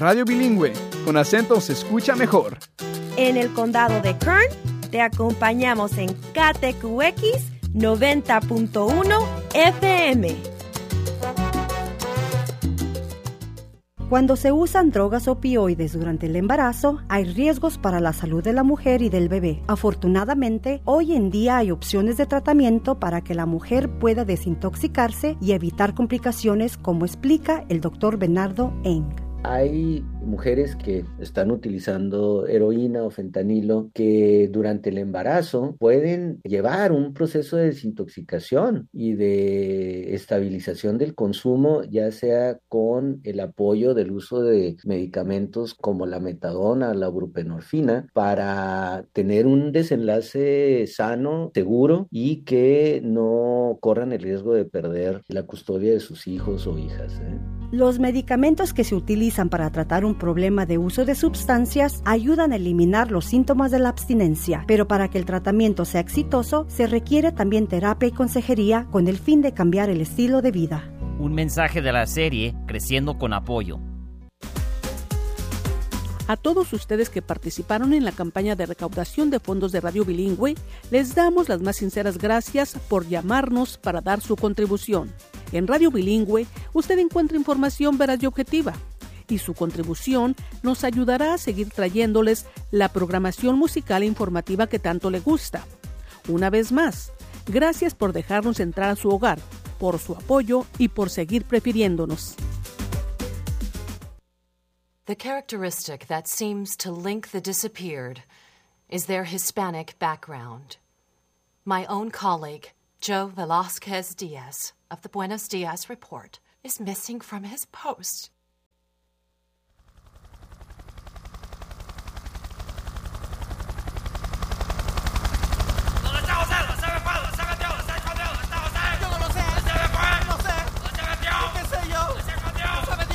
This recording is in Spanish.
Radio Bilingüe, con acento se escucha mejor. En el condado de Kern, te acompañamos en KTQX 90.1 FM. Cuando se usan drogas opioides durante el embarazo, hay riesgos para la salud de la mujer y del bebé. Afortunadamente, hoy en día hay opciones de tratamiento para que la mujer pueda desintoxicarse y evitar complicaciones, como explica el Dr. Bernardo Eng. Hay mujeres que están utilizando heroína o fentanilo que durante el embarazo pueden llevar un proceso de desintoxicación y de estabilización del consumo, ya sea con el apoyo del uso de medicamentos como la metadona, la buprenorfina, para tener un desenlace sano, seguro y que no corran el riesgo de perder la custodia de sus hijos o hijas. Los medicamentos que se utilizan para tratar un problema de uso de sustancias ayudan a eliminar los síntomas de la abstinencia, pero para que el tratamiento sea exitoso, se requiere también terapia y consejería con el fin de cambiar el estilo de vida. Un mensaje de la serie Creciendo con Apoyo. A todos ustedes que participaron en la campaña de recaudación de fondos de Radio Bilingüe, les damos las más sinceras gracias por llamarnos para dar su contribución. En Radio Bilingüe, usted encuentra información veraz y objetiva, y su contribución nos ayudará a seguir trayéndoles la programación musical e informativa que tanto le gusta. Una vez más, gracias por dejarnos entrar a su hogar, por su apoyo y por seguir prefiriéndonos. The characteristic that seems to link the disappeared is their Hispanic background. My own colleague, Joe Velázquez Diaz, of the Buenos Dias Report, is missing from his post.